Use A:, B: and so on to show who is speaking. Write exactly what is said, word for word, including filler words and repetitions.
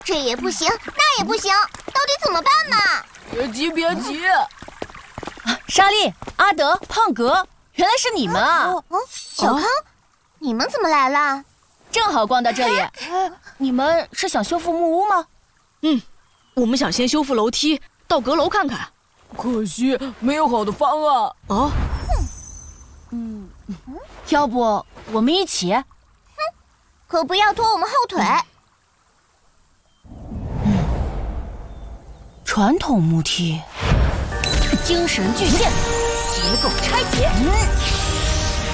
A: 这也不行，那也不行，到底怎么办嘛？
B: 别急，别急。
C: 莎莉、阿德、胖格，原来是你们啊！
A: 哦，小康，你们怎么来了？
C: 正好逛到这里。你们是想修复木屋吗？
B: 嗯，我们想先修复楼梯，到阁楼看看。可惜没有好的方案。啊？
C: 嗯，要不我们一起？
A: 哼，可不要拖我们后腿。
C: 嗯，传统木梯，精神巨献，结构拆解。嗯。